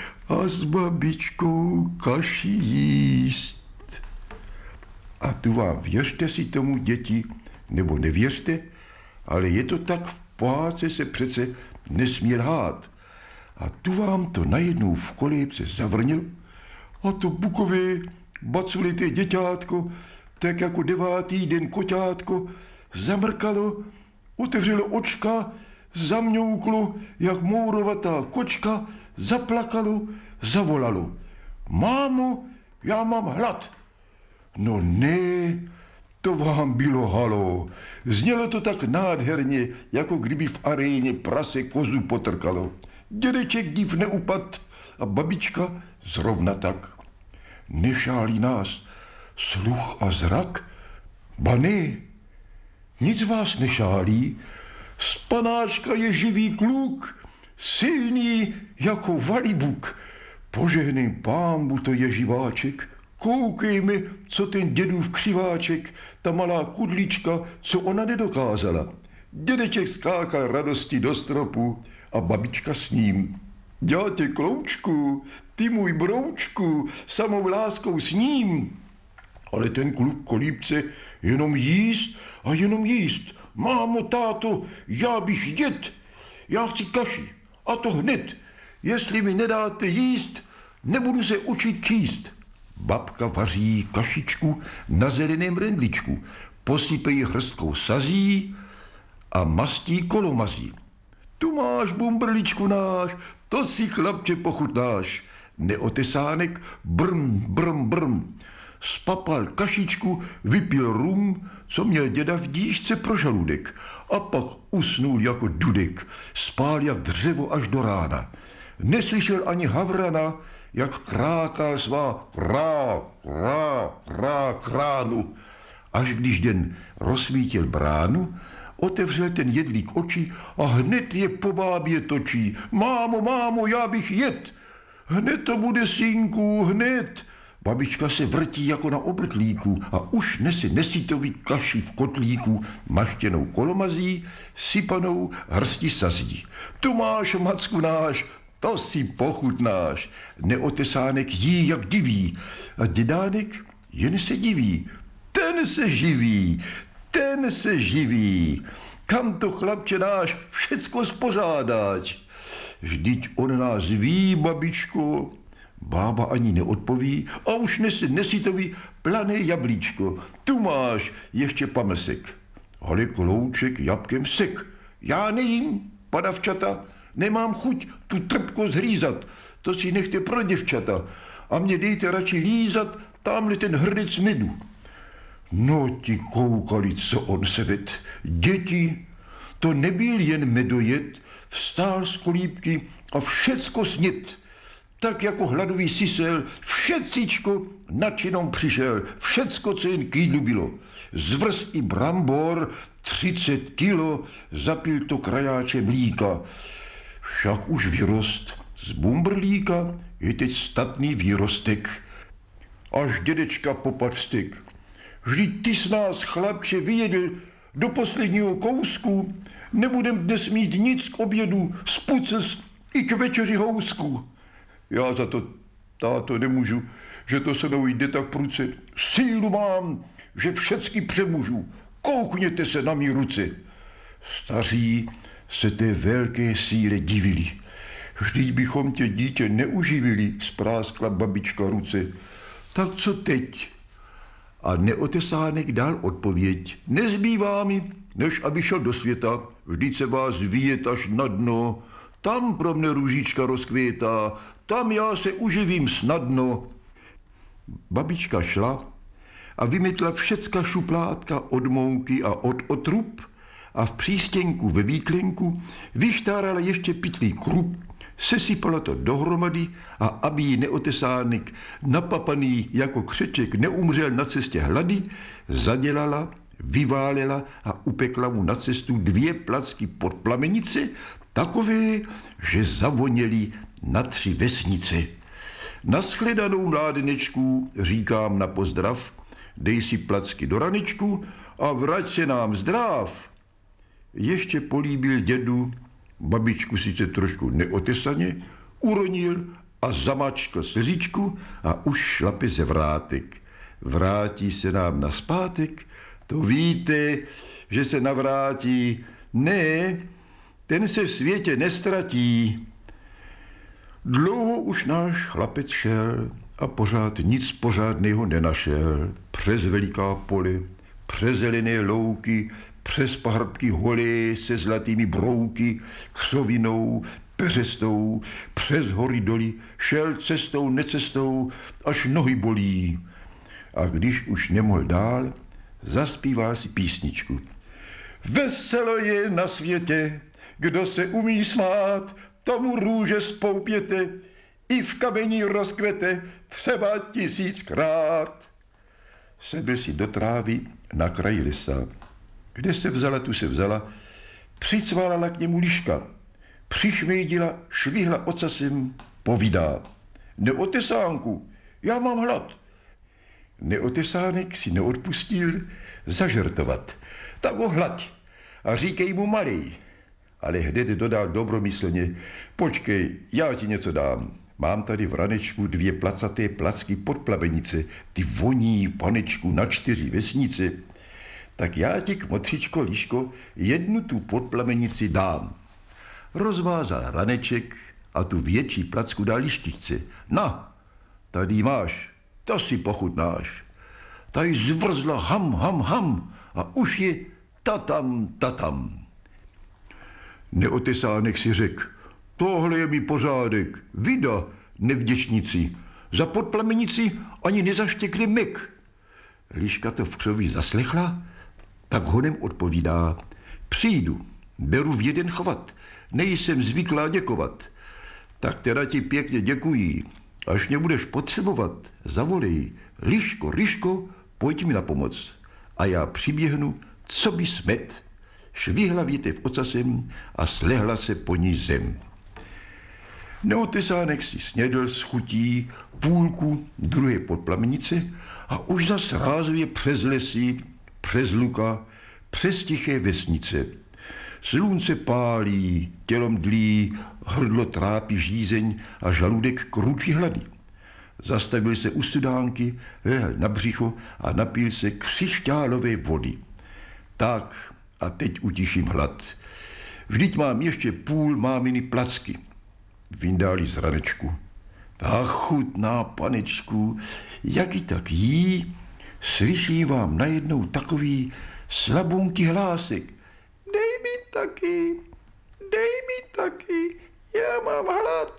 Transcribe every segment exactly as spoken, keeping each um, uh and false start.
a s babičkou kaši jíst. A tu vám věřte si tomu, děti, nebo nevěřte, ale je to tak, v pohádce se přece nesmí lhát. A tu vám to najednou v kolébce zavrnil a to bukové, baculité děťátko, tak jako devátý den koťátko, zamrkalo, otevřelo očka, zamňouklo, jak mourovatá kočka, zaplakalo, zavolalo. Mámo, já mám hlad. No ne, to vám bylo halo. Znělo to tak nádherně, jako kdyby v aréně prase kozu potrkalo. Dědeček div neupad a babička zrovna tak. Nešálí nás sluch a zrak? Ba ne, nic vás nešálí. Z panáčka je živý kluk, silný jako valibuk. Požehnej pámbu, to je živáček. Koukejme, co ten dědův křiváček, ta malá kudlička, co ona nedokázala. Dědeček skákal radosti do stropu a babička s ním. Já tě, kloučku, ty můj broučku, samou láskou s ním. Ale ten kluk kolíbce jenom jíst a jenom jíst. Mámo, táto, já bych jet. Já chci kaši. A to hned. Jestli mi nedáte jíst, nebudu se učit číst. Babka vaří kašičku na zeleném rendličku. Posype ji hrstkou sazí a mastí kolomazí. Tu máš, bumbrličku náš, to si, chlapče, pochutnáš. Neotesánek, brm, brm, brm. Spapal kašičku, vypil rum, co měl děda v díšce pro žaludek. A pak usnul jako dudek, spál jak dřevo až do rána. Neslyšel ani havrana, jak krákal svá krá, krá, krá, kránu. Až když den rozsvítil bránu, otevřel ten jedlík oči a hned je po bábě točí. Mámo, mámo, já bych jet. Hned to bude, synku, hned. Babička se vrtí jako na obrtlíku a už nese nesítový kaši v kotlíku, maštěnou kolomazí, sypanou hrsti sazí. Tu máš, macku náš, to si pochutnáš. Neotesánek jí jak diví a dědánek jen se diví. Ten se živí, ten se živí. Kam to, chlapče náš, všecko spořádáš? Vždyť on nás ví, babičko. Bába ani neodpoví a už nese nesítový plané jablíčko. Tu máš ještě pamlsek. Ale klouček jabkem sek. Já nejím, padavčata, nemám chuť tu trpko zhlízat. To si nechte pro děvčata. A mě dejte radši lízat tamhle ten hrnec medu. No ti koukali, co on se ved. Děti, to nebyl jen medojed, vstál z kolíbky a všecko snět. Tak jako hladový sisel, všecičko nadšenom přišel, všecko, co jen k jídlu bylo. Zvrz i brambor, třicet kilo, zapil to krajáče mlíka. Však už vyrost, z bumbrlíka je teď statný výrostek. Až dědečka popad stek. Vždyť ty s nás, chlapče, vyjedl do posledního kousku, nebudem dnes mít nic k obědu, spuces i k večeři housku. Já za to, táto, nemůžu, že to se mnou jde tak prudce. Sílu mám, že všecky přemůžu. Koukněte se na mý ruce. Staří se té velké síle divili. Vždyť bychom tě, dítě, neuživili, spráskla babička ruce. Tak co teď? A neotesánek dal odpověď. Nezbývá mi, než aby šel do světa. Vždyť se vás vyjet až na dno. Tam pro mne růžička rozkvětá, tam já se uživím snadno. Babička šla a vymytla všecka šuplátka od mouky a od otrub a v přístěnku ve výklenku vyštárala ještě pytlý krup, sesypala to dohromady a aby jí neotesánek, napapaný jako křeček, neumřel na cestě hlady, zadělala, vyválela a upekla mu na cestu dvě placky pod plamenice, takové, že zavoněli na tři vesnice. Naschledanou, mládenečku, říkám na pozdrav, dej si placky do ranečku a vrať se nám zdrav. Ještě políbil dědu, babičku sice trošku neotesaně, uronil a zamačkl slzičku a už šlape ze vrátek. Vrátí se nám naspátek? To víte, že se navrátí. Ne, ten se v světě nestratí. Dlouho už náš chlapec šel a pořád nic pořádného nenašel. Přes veliká pole, přes zelené louky, přes pahrbky holé se zlatými brouky, křovinou, peřestou, přes hory doly, šel cestou, necestou, až nohy bolí. A když už nemohl dál, zaspíval si písničku. Veselo je na světě, kdo se umí smát, tomu růže spoupěte, i v kamení rozkvete třeba tisíckrát. Sedl si do trávy na kraji lesa. Kde se vzala, tu se vzala, přicválala k němu liška, přišmejdila, švihla ocasem, povídá. Neotesánku, já mám hlad. Neotesánek si neodpustil zažertovat. Tak ho hlaď a říkej mu malej. Ale hned dodal dobromyslně, počkej, já ti něco dám. Mám tady v ranečku dvě placaté placky podplavenice, ty voní, panečku, na čtyři vesnice. Tak já ti, kmotřičko, liško, jednu tu podplamenici dám. Rozvázal raneček a tu větší placku dal lištičce. Na, tady máš, to si pochutnáš. Tady zvrzla ham, ham, ham a už je tatam, tatam. Neotesánek si řekl, tohle je mi pořádek, vida, nevděčníci, za podplamenici ani nezaštěkli mek. Liška to v křoví zaslechla, tak honem odpovídá, přijdu, beru v jeden chvat, nejsem zvyklá děkovat. Tak teda ti pěkně děkuji, až mě budeš potřebovat, zavolej, Liško, Liško, pojď mi na pomoc. A já přiběhnu, co by smet. Švihla větev ocasem a slehla se po ní zem. Neotesánek si snědl s chutí půlku druhé podplamenice a už zas rázuje přes lesy, přes luka, přes tiché vesnice. Slunce pálí, tělo mdlí, hrdlo trápí žízeň a žaludek kručí hlady. Zastavil se u studánky, lehl na břicho a napil se křišťálové vody. Tak a teď utiším hlad. Vždyť mám ještě půl máminy placky. Vyndali z ranečku. A chutná, panečku, jak ji tak jí, slyší vám najednou takový slabunký hlásek. Dej mi taky, dej mi taky, já mám hlad.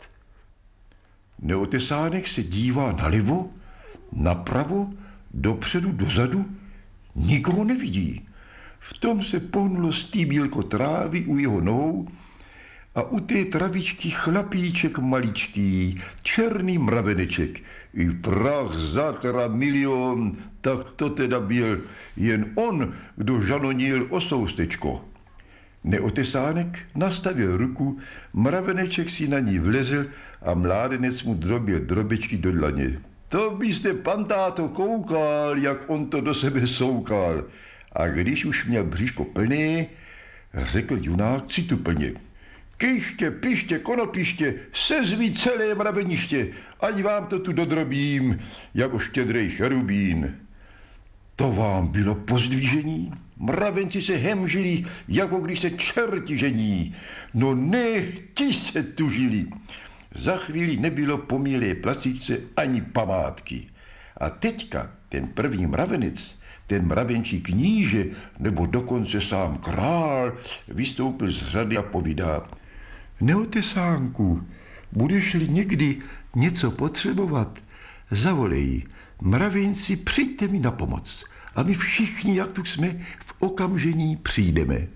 Neotesánek se dívá nalevo, napravo, dopředu, dozadu, nikoho nevidí. V tom se pohnulo stýbílko trávy u jeho nohou a u té travičky chlapíček maličký, černý mraveneček. I prach za teda milion, tak to teda byl jen on, kdo žanonil o soustečko. Neotesánek nastavil ruku, mraveneček si na ní vlezl a mládenec mu drobil drobečky do dlaně. To byste, pan táto, koukal, jak on to do sebe soukal. A když už měl bříško plné, řekl junák cituplně. Kyště, piště, konopiště, sezví celé mraveniště, ať vám to tu dodrobím, jako štědrej cherubín. To vám bylo pozdvížení? Mravenci se hemžili, jako když se čerti žení. No ne, ti se tužili. Za chvíli nebylo po milé placičce ani památky. A teďka ten první mravenec, ten mravenčí kníže, nebo dokonce sám král, vystoupil z řady a povídá. Neotesánku, budeš-li někdy něco potřebovat, zavolej, mravenci, přijďte mi na pomoc a my všichni, jak tu jsme, v okamžení přijdeme.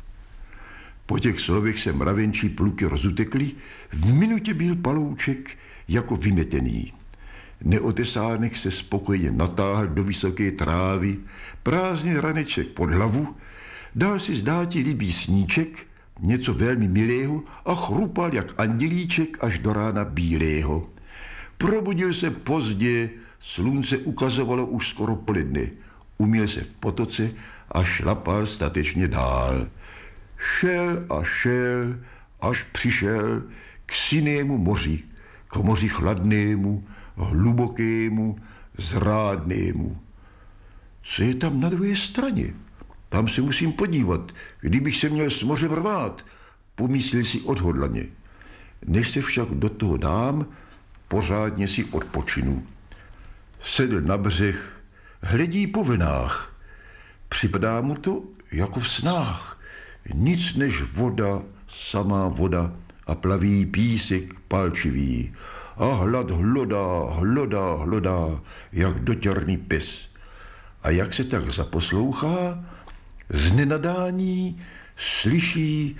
Po těch slovech se mravenčí pluky rozutekly, v minutě byl palouček jako vymetený. Neotesánek se spokojeně natáhl do vysoké trávy, prázdnil raneček pod hlavu, dal si zdáti líbý sníček, něco velmi milého a chrupal jak andělíček až do rána bílého. Probudil se pozdě, slunce ukazovalo už skoro poledne. Umyl se v potoce a šlapal statečně dál. Šel a šel, až přišel k sinému moři, k k moři chladnému, hlubokému, zrádnému. Co je tam na druhé straně? Tam se musím podívat, kdybych se měl s mořem rvát, pomyslel si odhodlaně. Než se však do toho dám, pořádně si odpočinu. Sedl na břeh, hledí po vlnách. Připadá mu to jako v snách. Nic než voda, samá voda a plavý písek palčivý. A hlad hlodá, hlodá, hlodá, jak dotěrný pes. A jak se tak zaposlouchá, z nenadání slyší,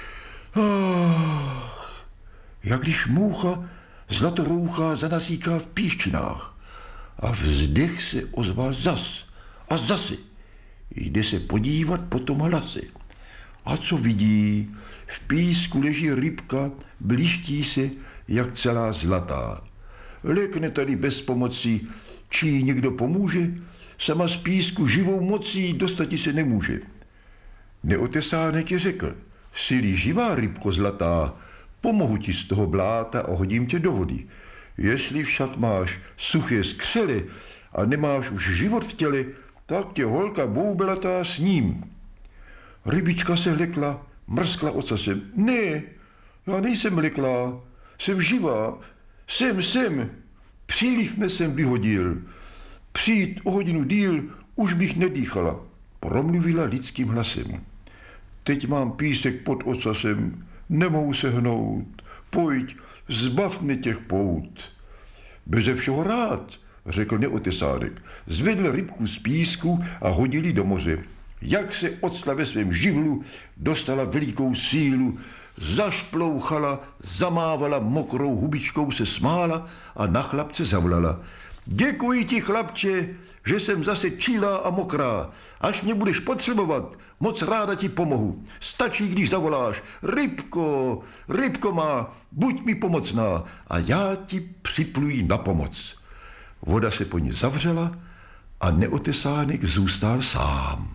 ah, jak když moucha zlatoroucha zanasíká v píščinách. A vzdech se ozval zas a zase. Jde se podívat po tom hlase. A co vidí? V písku leží rybka, bliští se, jak celá zlatá. Lekne tady bez pomoci, či jí někdo pomůže, sama z písku živou mocí dostati se nemůže. Neotesánek je řekl, jsi-li živá rybko zlatá, pomohu ti z toho bláta a hodím tě do vody. Jestli však máš suché skřely a nemáš už život v těle, tak tě holka boubelatá s ním. Rybička se lekla, mrskla ocasem. Ne, já nejsem leklá, jsem živá, jsem, jsem. Příliv mě jsem vyhodil. Přijít o hodinu díl, už bych nedýchala, promluvila lidským hlasem. Teď mám písek pod ocasem, nemohu se hnout. Pojď, zbav mě těch pout. Beze všeho rád, řekl neotesánek. Zvedl rybku z písku a hodil ji do moře. Jak se octla ve svém živlu, dostala velikou sílu, zašplouchala, zamávala mokrou hubičkou, se smála a na chlapce zavolala. Děkuji ti, chlapče, že jsem zase čílá a mokrá. Až mě budeš potřebovat, moc ráda ti pomohu. Stačí, když zavoláš, rybko, rybko má, buď mi pomocná a já ti připluji na pomoc. Voda se po ní zavřela a neotesánek zůstal sám.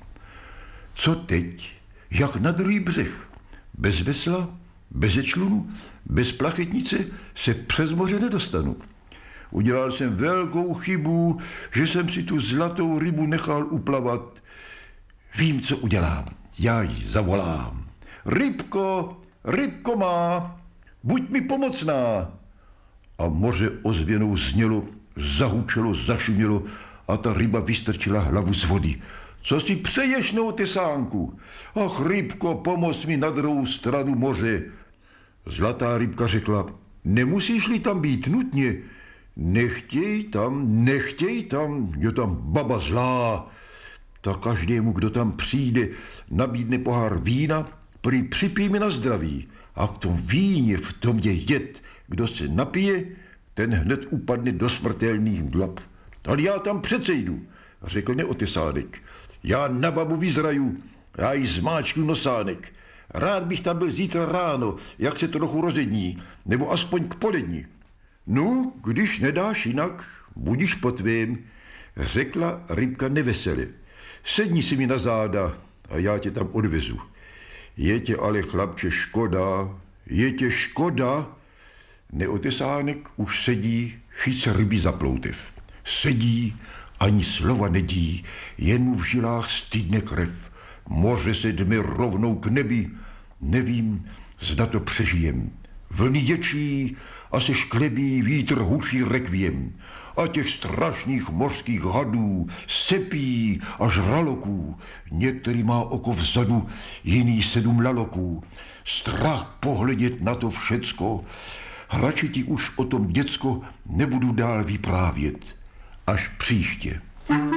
Co teď? Jak na druhý břeh? Bez vesla, bez člunu, bez plachetnice se přes moře nedostanu. Udělal jsem velkou chybu, že jsem si tu zlatou rybu nechal uplavat. Vím, co udělám. Já ji zavolám. Rybko, rybko má, buď mi pomocná. A moře ozvěnou znělo, zahučelo, zašumělo a ta ryba vystrčila hlavu z vody. Co si přeješ, neotesánku? Ach, rybko, pomoz mi na druhou stranu moře. Zlatá rybka řekla, nemusíš-li tam být nutně, nechtěj tam, nechtěj tam, je tam baba zlá. Tak každému, kdo tam přijde, nabídne pohár vína, prý připij mi na zdraví. A v tom víně, v tom je jed. Kdo se napije, ten hned upadne do smrtelných mdlab. Ale já tam přece jdu, řekl neotesánek. Já na babu vyzraju, já jí zmáčknu nosánek. Rád bych tam byl zítra ráno, jak se trochu rozední, nebo aspoň k poledni. No, když nedáš jinak, budiš po tvém, řekla rybka neveselě. Sedni si mi na záda a já tě tam odvezu. Je tě ale, chlapče, škoda, je tě škoda. Neotesánek už sedí, chyť se ryby za ploutev. Sedí, ani slova nedí, jen mu v žilách stydne krev. Moře se dme rovnou k nebi, nevím, zda to přežijem. Vlny ječí a se šklebí vítr hučí rekviem. A těch strašných mořských hadů, sepí a žraloků. Některý má oko vzadu, jiný sedm laloků. Strach pohledět na to všecko. Radši ti už o tom, děcko, nebudu dál vyprávět. Až příště.